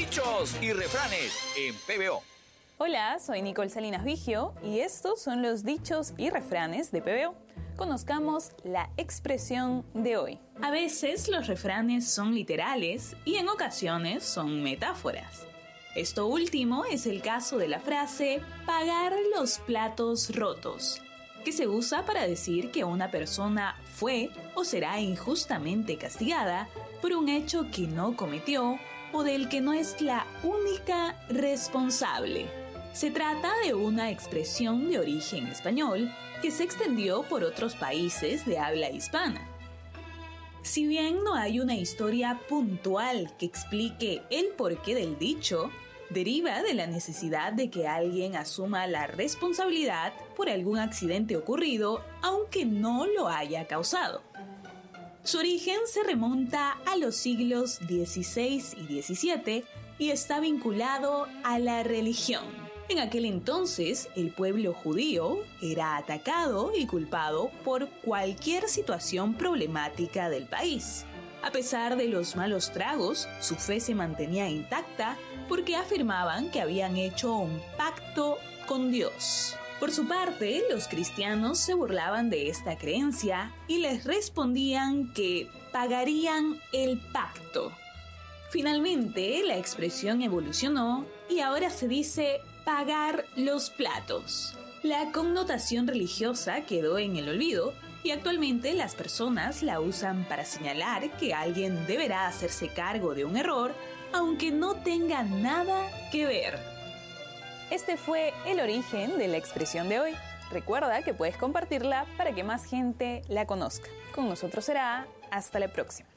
Dichos y refranes en PBO. Hola, soy Nicole Salinas Vigio y estos son los dichos y refranes de PBO. Conozcamos la expresión de hoy. A veces los refranes son literales y en ocasiones son metáforas. Esto último es el caso de la frase pagar los platos rotos, que se usa para decir que una persona fue o será injustamente castigada por un hecho que no cometió o del que no es la única responsable. Se trata de una expresión de origen español que se extendió por otros países de habla hispana. Si bien no hay una historia puntual que explique el porqué del dicho, deriva de la necesidad de que alguien asuma la responsabilidad por algún accidente ocurrido, aunque no lo haya causado. Su origen se remonta a los siglos XVI y XVII y está vinculado a la religión. En aquel entonces, el pueblo judío era atacado y culpado por cualquier situación problemática del país. A pesar de los malos tragos, su fe se mantenía intacta porque afirmaban que habían hecho un pacto con Dios. Por su parte, los cristianos se burlaban de esta creencia y les respondían que pagarían el pacto. Finalmente, la expresión evolucionó y ahora se dice pagar los platos. La connotación religiosa quedó en el olvido y actualmente las personas la usan para señalar que alguien deberá hacerse cargo de un error, aunque no tenga nada que ver. Este fue el origen de la expresión de hoy. Recuerda que puedes compartirla para que más gente la conozca. Con nosotros será hasta la próxima.